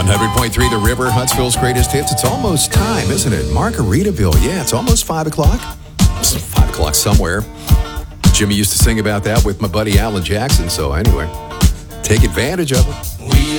100.3 The River, Huntsville's greatest hits. It's almost time, isn't it? Margaritaville. Yeah, it's almost 5 o'clock. It's 5 o'clock somewhere. Jimmy used to sing about that with my buddy Alan Jackson. So anyway, take advantage of it.